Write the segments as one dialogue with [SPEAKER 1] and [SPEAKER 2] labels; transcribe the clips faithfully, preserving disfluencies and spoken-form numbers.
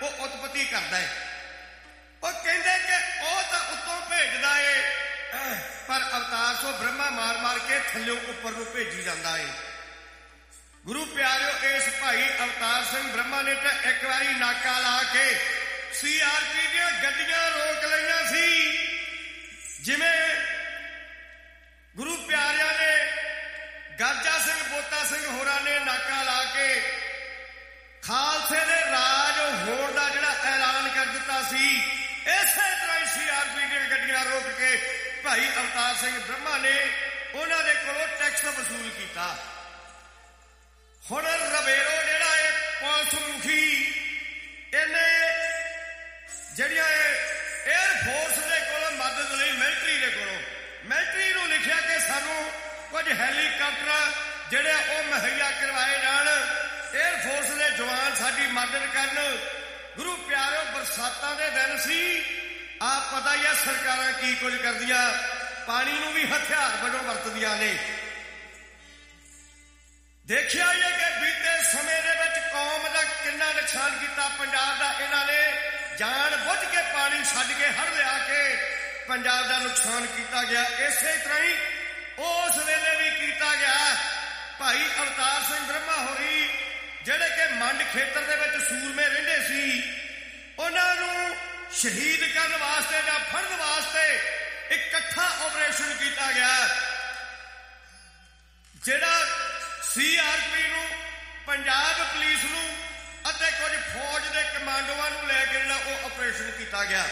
[SPEAKER 1] ਉਹ ਉਤਪਤੀ ਕਰਦਾ ਹੈ। ਉਹ ਕਹਿੰਦੇ ਕਿ ਉਹ ਤਾਂ ਉੱਤੋਂ ਭੇਜਦਾ ਏ, ਪਰ ਅਵਤਾਰ ਸੋ ਬ੍ਰਹਮਾ ਮਾਰ ਮਾਰ ਕੇ ਥੱਲਿਓਂ ਉੱਪਰ ਨੂੰ ਭੇਜੀ ਜਾਂਦਾ ਏ। ਗੁਰੂ ਪਿਆਰਿਓ, ਇਸ ਭਾਈ ਅਵਤਾਰ ਸਿੰਘ ਬ੍ਰਹਮਾ ਨੇ ਤਾਂ ਇੱਕ ਵਾਰੀ ਨਾਕਾ ਲਾ ਕੇ ਸੀ ਆਰ ਪੀ ਦੀਆਂ ਗੱਡੀਆਂ ਰੋਕ ਲਈਆਂ ਸੀ। ਜਿਵੇਂ ਗੁਰੂ ਪਿਆਰਿਆਂ ਨੇ ਗਰਜਾ ਸਿੰਘ ਬੋਤਾ ਸਿੰਘ ਹੋਰਾਂ ਨੇ ਨਾਕਾ ਲਾ ਕੇ ਖਾਲਸੇ ਦੇ ਰਾਜ ਹੋਣ ਦਾ ਜਿਹੜਾ ਐਲਾਨ ਕਰ ਦਿੱਤਾ ਸੀ, ਇਸੇ ਤਰ੍ਹਾਂ ਹੀ ਸੀ ਆਰ ਪੀ ਦੀਆਂ ਗੱਡੀਆਂ ਰੋਕ ਕੇ ਭਾਈ ਅਵਤਾਰ ਸਿੰਘ ਬ੍ਰਹਮਾ ਨੇ ਉਹਨਾਂ ਦੇ ਕੋਲੋਂ ਟੈਕਸ ਵਸੂਲ ਕੀਤਾ। ਹੁਣ ਰਵੇਰੋ ਜਿਹੜਾ ਇਹ ਪੁਲਿਸ ਮੁਖੀ, ਇਹਨੇ ਜਿਹੜੀਆਂ ਏਅਰ ਫੋਰਸ ਦੇ ਕੋਲੋਂ ਮਦਦ ਲਈ ਮਿਲਟਰੀ ਦੇ ਕੋਲੋਂ ਮਿਲਟਰੀ ਨੂੰ ਲਿਖਿਆ ਕਿ ਸਾਨੂੰ ਕੁਝ ਹੈਲੀਕਾਪਟਰ ਜਿਹੜੇ ਉਹ ਮੁਹੱਈਆ ਕਰਵਾਏ ਜਾਣ, ਏਅਰ ਫੋਰਸ ਦੇ ਜਵਾਨ ਸਾਡੀ ਮਦਦ ਕਰਨ। ਗੁਰੂ ਪਿਆਰਿਓ, ਬਰਸਾਤਾਂ ਦੇ ਦਿਨ ਸੀ, ਆਪ ਪਤਾ ਹੀ ਆ ਸਰਕਾਰਾਂ ਕੀ ਕੁਝ ਕਰਦੀਆਂ, ਪਾਣੀ ਨੂੰ ਵੀ ਹਥਿਆਰ ਵਜੋਂ ਵਰਤਦੀਆਂ ਨੇ। ਦੇਖਿਆ ਹੀ ਹੈ ਕਿ ਬੀਤੇ ਸਮੇਂ ਦੇ ਵਿੱਚ ਕੌਮ ਦਾ ਕਿੰਨਾ ਨੁਕਸਾਨ ਕੀਤਾ ਪੰਜਾਬ ਦਾ। ਇਹਨਾਂ ਨੇ ਜਾਣ ਬੁੱਝ ਕੇ ਪਾਣੀ ਛੱਡ ਕੇ ਹੜ੍ਹ ਲਿਆ ਕੇ ਪੰਜਾਬ ਦਾ ਨੁਕਸਾਨ ਕੀਤਾ ਗਿਆ। ਇਸੇ ਤਰ੍ਹਾਂ ਹੀ ਉਸ ਵੇਲੇ ਵੀ ਕੀਤਾ ਗਿਆ। ਭਾਈ ਅਵਤਾਰ ਸਿੰਘ ਬ੍ਰਹਮਾ ਹੋਰੀ ਜਿਹੜੇ ਕਿ ਮੰਡ ਖੇਤਰ ਦੇ ਵਿੱਚ ਸੂਰਮੇ ਰਹਿੰਦੇ ਸੀ, ਉਹਨਾਂ ਨੂੰ ਸ਼ਹੀਦ ਕਰਨ ਵਾਸਤੇ ਜਾਂ ਫੜਨ ਵਾਸਤੇ ਇਕੱਠਾ ਆਪਰੇਸ਼ਨ ਕੀਤਾ ਗਿਆ। ਜਿਹੜਾ ਸੀ ਆਰ ਪੀ ਨੂੰ, ਪੰਜਾਬ ਪੁਲਿਸ ਨੂੰ ਅਤੇ ਕੁਝ ਫੌਜ ਦੇ ਕਮਾਂਡੋਆਂ ਨੂੰ ਲੈ ਕੇ ਜਿਹੜਾ ਉਹ ਆਪਰੇਸ਼ਨ ਕੀਤਾ ਗਿਆ।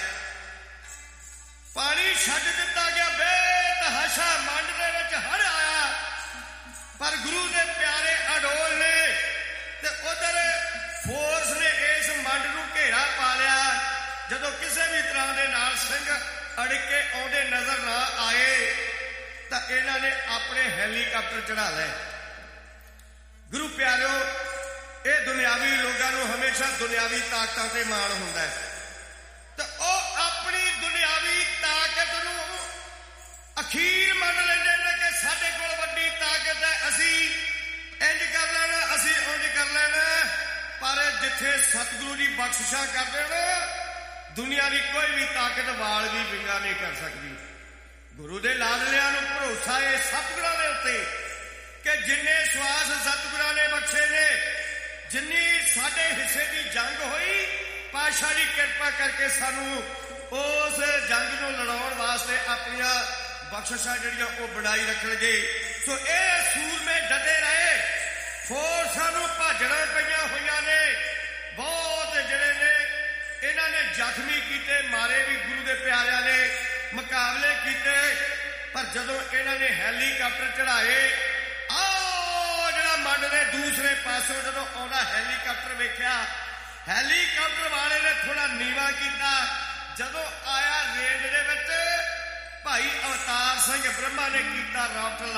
[SPEAKER 1] ਪਾਣੀ ਛੱਡ ਦਿੱਤਾ ਗਿਆ, ਬੇਤਹਾਸ਼ਾ ਮੰਡ ਦੇ ਵਿੱਚ ਹੜ੍ਹ ਆਇਆ, ਪਰ ਗੁਰੂ ਦੇ ਪਿਆਰੇ ਅਡੋਲ ਨੇ ਤੇ ਉਧਰ ਫੋਰਸ ਨੇ ਇਸ ਮੰਡ ਨੂੰ ਘੇਰਾ ਪਾ ਲਿਆ। ਜਦੋਂ ਕਿਸੇ ਵੀ ਤਰ੍ਹਾਂ ਦੇ ਨਾਲ ਸਿੰਘ ਅੜਕੇ ਆਉਂਦੇ ਨਜ਼ਰ ਨਾ ਆਏ ਤਾਂ ਇਹਨਾਂ ਨੇ ਆਪਣੇ ਹੈਲੀਕਾਪਟਰ ਚੜਾ ਲਏ। ਗੁਰੂ ਪਿਆਰਿਓ, ਇਹ ਦੁਨਿਆਵੀ ਲੋਕਾਂ ਨੂੰ ਹਮੇਸ਼ਾ ਦੁਨਿਆਵੀ ਤਾਕਤਾਂ ਤੇ ਮਾਣ ਹੁੰਦਾ ਹੈ, ਤਾਂ ਉਹ ਆਪਣੀ ਦੁਨਿਆਵੀ ਤਾਕਤ ਨੂੰ ਅਖੀਰ ਮੰਨ ਲੈਂਦੇ ਨੇ ਕਿ ਸਾਡੇ ਕੋਲ ਵੱਡੀ ਤਾਕਤ ਹੈ, ਅਸੀਂ ਇੰਝ ਕਰ ਲੈਣਾ, ਅਸੀਂ ਉਂਝ ਕਰ ਲੈਣਾ। ਪਰ ਜਿੱਥੇ ਸਤਿਗੁਰੂ ਦੀ ਬਖਸ਼ਿਸ਼ਾਂ ਕਰਦੇ ਨੇ, ਦੁਨੀਆ ਦੀ ਕੋਈ ਵੀ ਤਾਕਤ ਵਾਲ ਵੀ ਵਿੰਗਾ ਨਹੀਂ ਕਰ ਸਕਦੀ। ਗੁਰੂ ਦੇ ਲਾਡਲਿਆਂ ਨੂੰ ਭਰੋਸਾ ਹੈ ਸਤਿਗੁਰਾਂ ਦੇ ਉੱਤੇ ਕਿ ਜਿੰਨੇ ਸਵਾਸ ਸਤਿਗੁਰਾਂ ਨੇ ਬਖਸ਼ੇ ਨੇ, ਜਿੰਨੀ ਸਾਡੇ ਹਿੱਸੇ ਦੀ ਜੰਗ ਹੋਈ, ਪਾਤਸ਼ਾਹ ਦੀ ਕਿਰਪਾ ਕਰਕੇ ਸਾਨੂੰ ਉਸ ਜੰਗ ਨੂੰ ਲੜਾਉਣ ਵਾਸਤੇ ਆਪਣੀਆਂ ਬਖਸ਼ਿਸ਼ਾਂ ਜਿਹੜੀਆਂ ਉਹ ਬਣਾਈ ਰੱਖਣਗੇ। ਸੋ ਇਹ ਸੂਰਮੇ ਡਟੇ ਰਹੇ, ਫੋਰਸਾਂ ਨੂੰ ਭਾਜੜਾਂ ਪਈਆਂ ਹੋਈਆਂ ਨੇ, ਬਹੁਤ ਜਿਹੜੇ ਨੇ ਇਹਨਾਂ ਨੇ ਜ਼ਖਮੀ ਕੀਤੇ, ਮਾਰੇ ਵੀ ਗੁਰੂ ਦੇ ਪਿਆਰਿਆਂ ਨੇ, ਮੁਕਾਬਲੇ ਕੀਤੇ। ਪਰ ਜਦੋਂ ਇਹਨਾਂ ਨੇ ਹੈਲੀਕਾਪਟਰ ਚੜਾਏ, ਆਹ ਜਿਹੜਾ ਮੰਡ ਦੇ ਦੂਸਰੇ ਪਾਸੋਂ ਜਦੋਂ ਆਉਂਦਾ ਹੈਲੀਕਾਪਟਰ ਵੇਖਿਆ, ਹੈਲੀਕਾਪਟਰ ਵਾਲੇ ਨੇ ਥੋੜਾ ਨੀਵਾਂ ਕੀਤਾ। ਜਦੋਂ ਆਇਆ ਰੇਂਜ ਦੇ ਵਿੱਚ, ਭਾਈ ਅਵਤਾਰ ਸਿੰਘ ਬ੍ਰਹਮਾ ਨੇ ਕੀਤਾ ਰਾਫਟ